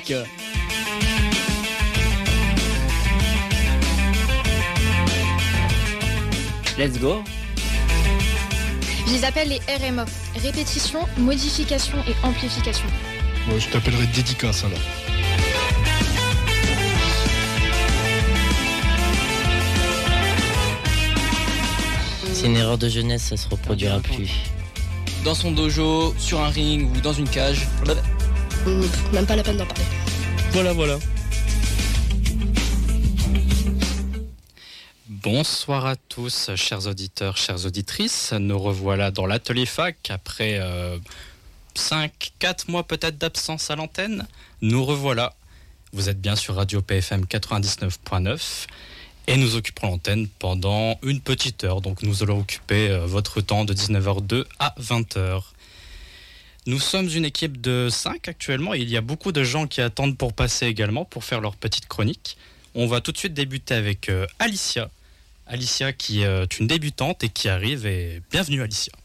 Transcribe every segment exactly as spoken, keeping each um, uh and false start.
musique. Let's go. Je les appelle les R M O. Répétition, modification et amplification. Moi, je t'appellerai dédicace alors. C'est une erreur de jeunesse, ça se reproduira plus. Dans son dojo, sur un ring ou dans une cage. Mmh, même pas la peine d'en parler. Voilà, voilà. Bonsoir à tous, chers auditeurs, chères auditrices. Nous revoilà dans l'atelier fac après euh, cinq quatre mois peut-être d'absence à l'antenne. Nous revoilà. Vous êtes bien sur Radio P F M quatre-vingt-dix-neuf point neuf et nous occuperons l'antenne pendant une petite heure. Donc nous allons occuper euh, votre temps de dix-neuf heures deux à vingt heures. Nous sommes une équipe de cinq actuellement et il y a beaucoup de gens qui attendent pour passer également, pour faire leur petite chronique. On va tout de suite débuter avec euh, Alicia. Alicia qui est une débutante et qui arrive, et bienvenue Alicia.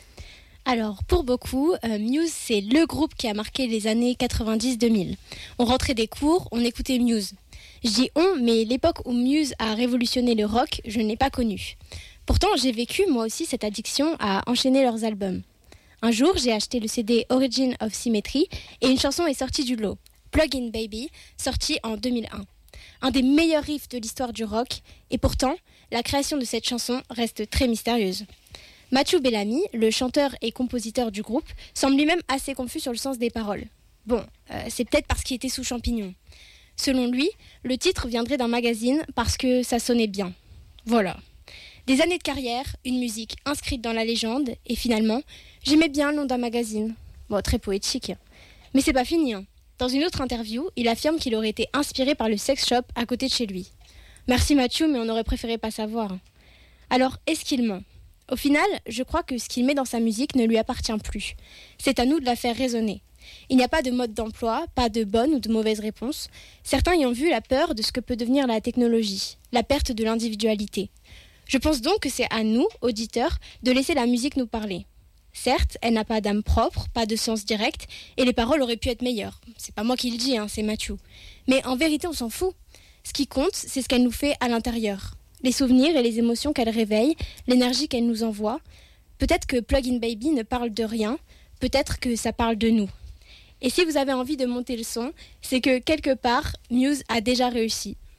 Alors pour beaucoup, euh, Muse c'est le groupe qui a marqué les années quatre-vingt-dix deux mille. On rentrait des cours, on écoutait Muse. Je dis on, mais l'époque où Muse a révolutionné le rock, je ne l'ai pas connue. Pourtant j'ai vécu moi aussi cette addiction à enchaîner leurs albums. Un jour j'ai acheté le C D Origin of Symmetry et une chanson est sortie du lot, Plug In Baby, sortie en deux mille un. Un des meilleurs riffs de l'histoire du rock, et pourtant, la création de cette chanson reste très mystérieuse. Matthew Bellamy, le chanteur et compositeur du groupe, semble lui-même assez confus sur le sens des paroles. Bon, euh, c'est peut-être parce qu'il était sous champignon. Selon lui, le titre viendrait d'un magazine parce que ça sonnait bien. Voilà. Des années de carrière, une musique inscrite dans la légende, et finalement, j'aimais bien le nom d'un magazine. Bon, très poétique. Mais c'est pas fini, hein. Dans une autre interview, il affirme qu'il aurait été inspiré par le sex shop à côté de chez lui. Merci Mathieu, mais on aurait préféré pas savoir. Alors, est-ce qu'il ment ? Au final, je crois que ce qu'il met dans sa musique ne lui appartient plus. C'est à nous de la faire résonner. Il n'y a pas de mode d'emploi, pas de bonne ou de mauvaise réponse. Certains y ont vu la peur de ce que peut devenir la technologie, la perte de l'individualité. Je pense donc que c'est à nous, auditeurs, de laisser la musique nous parler. Certes, elle n'a pas d'âme propre, pas de sens direct, et les paroles auraient pu être meilleures. C'est pas moi qui le dis, hein, c'est Mathieu. Mais en vérité, on s'en fout. Ce qui compte, c'est ce qu'elle nous fait à l'intérieur. Les souvenirs et les émotions qu'elle réveille, l'énergie qu'elle nous envoie. Peut-être que Plug In Baby ne parle de rien, peut-être que ça parle de nous. Et si vous avez envie de monter le son, c'est que quelque part, Muse a déjà réussi.